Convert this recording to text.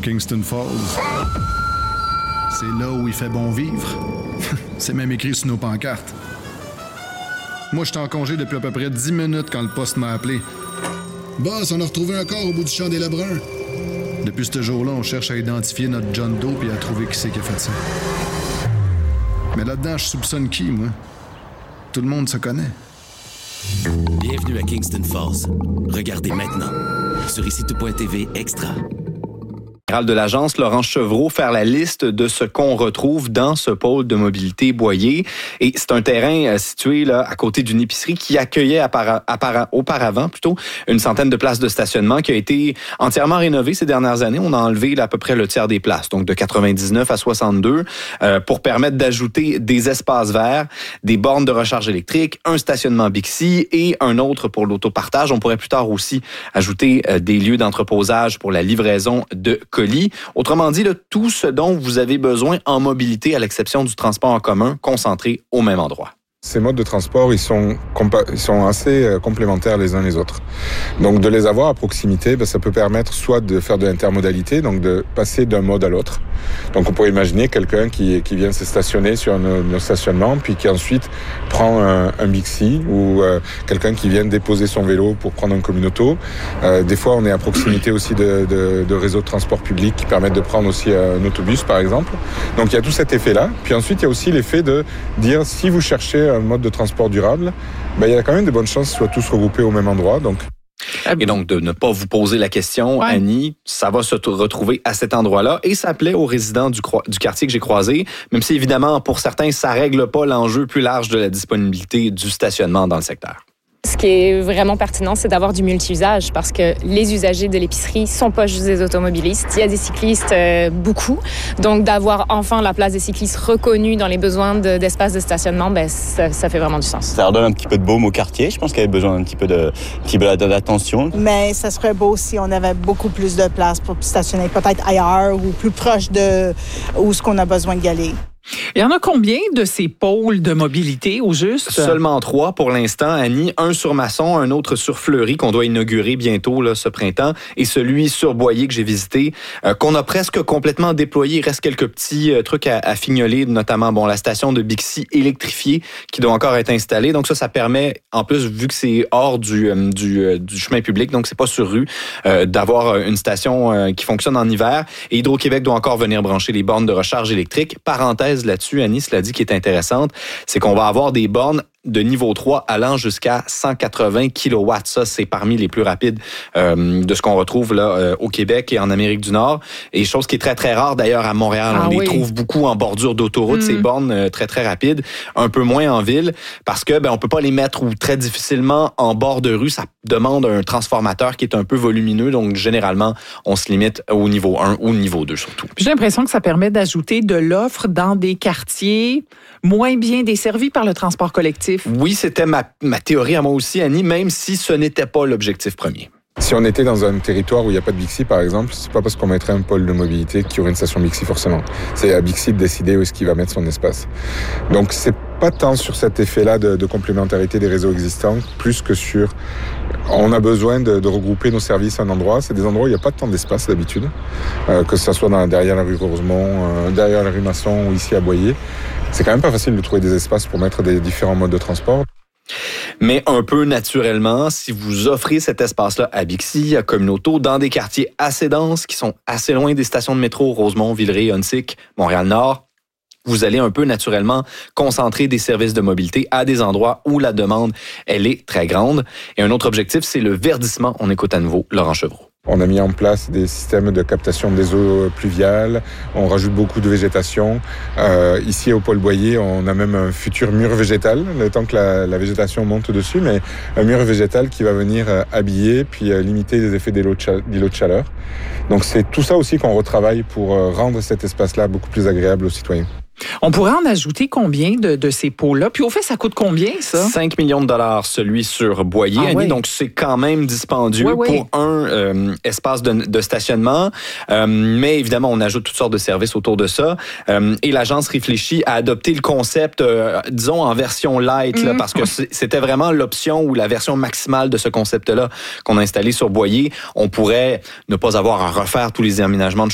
Kingston Falls. C'est là où il fait bon vivre. C'est même écrit sur nos pancartes. Moi, j'étais en congé depuis à peu près 10 minutes quand le poste m'a appelé. Boss, on a retrouvé un corps au bout du champ des Lebrun. Depuis ce jour-là, on cherche à identifier notre John Doe et à trouver qui c'est qui a fait ça. Mais là-dedans, je soupçonne qui, moi? Tout le monde se connaît. Bienvenue à Kingston Falls. Regardez maintenant sur ICTout.tv Extra. De l'agence, Laurent Chevreau, faire la liste de ce qu'on retrouve dans ce pôle de mobilité Boyer. Et c'est un terrain situé là à côté d'une épicerie qui accueillait auparavant une centaine de places de stationnement qui a été entièrement rénovée ces dernières années. On a enlevé là, à peu près le tiers des places, donc de 99 à 62, pour permettre d'ajouter des espaces verts, des bornes de recharge électrique, un stationnement Bixi et un autre pour l'autopartage. On pourrait plus tard aussi ajouter des lieux d'entreposage pour la livraison de colis. Autrement dit, là, tout ce dont vous avez besoin en mobilité, à l'exception du transport en commun, concentré au même endroit. Ces modes de transport, ils sont assez complémentaires les uns les autres. Donc de les avoir à proximité, ça peut permettre soit de faire de l'intermodalité, donc de passer d'un mode à l'autre. Donc on pourrait imaginer quelqu'un qui vient se stationner sur nos stationnements, puis qui ensuite prend un Bixi, ou quelqu'un qui vient déposer son vélo pour prendre un communauto. Des fois, on est à proximité aussi de réseaux de transport public qui permettent de prendre aussi un autobus, par exemple. Donc il y a tout cet effet-là. Puis ensuite, il y a aussi l'effet de dire, si vous cherchez un mode de transport durable, il y a quand même de bonnes chances qu'ils soient tous regroupés au même endroit. Et donc, de ne pas vous poser la question, ouais. Annie, ça va se retrouver à cet endroit-là. Et ça plaît aux résidents du quartier que j'ai croisé, même si, évidemment, pour certains, ça ne règle pas l'enjeu plus large de la disponibilité du stationnement dans le secteur. Ce qui est vraiment pertinent, c'est d'avoir du multi-usage parce que les usagers de l'épicerie ne sont pas juste des automobilistes. Il y a des cyclistes, beaucoup. Donc, d'avoir enfin la place des cyclistes reconnue dans les besoins d'espace de stationnement, ça fait vraiment du sens. Ça redonne un petit peu de baume au quartier. Je pense qu'il y avait besoin d'un petit peu d'attention. Mais ça serait beau si on avait beaucoup plus de place pour stationner, peut-être ailleurs ou plus proche de où ce qu'on a besoin d'y aller. Il y en a combien de ces pôles de mobilité au juste? Seulement 3 pour l'instant, Annie. Un sur Masson, un autre sur Fleury qu'on doit inaugurer bientôt là, ce printemps, et celui sur Boyer que j'ai visité, qu'on a presque complètement déployé. Il reste quelques petits trucs à fignoler, notamment la station de Bixi électrifiée qui doit encore être installée. Donc ça permet, en plus, vu que c'est hors du chemin public, donc c'est pas sur rue, d'avoir une station qui fonctionne en hiver. Et Hydro-Québec doit encore venir brancher les bornes de recharge électrique. Parenthèse là-dessus, Annie, cela dit, qui est intéressante, c'est qu'on va avoir des bornes de niveau 3 allant jusqu'à 180 kW. Ça, c'est parmi les plus rapides de ce qu'on retrouve là au Québec et en Amérique du Nord. Et chose qui est très, très rare d'ailleurs à Montréal. On les trouve beaucoup en bordure d'autoroute, ces bornes très, très rapides. Un peu moins en ville parce que on peut pas les mettre ou très difficilement en bord de rue. Ça demande un transformateur qui est un peu volumineux. Donc, généralement, on se limite au niveau 1 ou niveau 2 surtout. J'ai l'impression que ça permet d'ajouter de l'offre dans des quartiers moins bien desservis par le transport collectif. Oui, c'était ma théorie à moi aussi, Annie, même si ce n'était pas l'objectif premier. Si on était dans un territoire où il n'y a pas de Bixi, par exemple, c'est pas parce qu'on mettrait un pôle de mobilité qu'il y aurait une station Bixi forcément. C'est à Bixi de décider où est-ce qu'il va mettre son espace. Donc c'est pas tant sur cet effet-là de complémentarité des réseaux existants, plus que sur on a besoin de regrouper nos services à un endroit. C'est des endroits où il n'y a pas tant d'espace d'habitude, que ce soit derrière la rue Rosemont, derrière la rue Masson ou ici à Boyer. C'est quand même pas facile de trouver des espaces pour mettre des différents modes de transport. Mais un peu naturellement, si vous offrez cet espace-là à Bixi, à Communauto, dans des quartiers assez denses, qui sont assez loin des stations de métro, Rosemont, Villeray, Huntsic, Montréal-Nord, vous allez un peu naturellement concentrer des services de mobilité à des endroits où la demande, elle est très grande. Et un autre objectif, c'est le verdissement. On écoute à nouveau Laurent Chevreau. On a mis en place des systèmes de captation des eaux pluviales. On rajoute beaucoup de végétation. Ici, au pôle Boyer, on a même un futur mur végétal, le temps que la végétation monte dessus, mais un mur végétal qui va venir habiller puis limiter les effets d'îlots de chaleur. Donc, c'est tout ça aussi qu'on retravaille pour rendre cet espace-là beaucoup plus agréable aux citoyens. On pourrait en ajouter combien de ces pots-là? Puis au fait, ça coûte combien, ça? 5 millions de dollars, celui sur Boyer, Annie. Oui. Donc, c'est quand même dispendieux pour un espace de stationnement. Mais évidemment, on ajoute toutes sortes de services autour de ça. Et l'agence réfléchit à adopter le concept, disons, en version light, là, parce que c'était vraiment l'option ou la version maximale de ce concept-là qu'on a installé sur Boyer. On pourrait ne pas avoir à refaire tous les aménagements de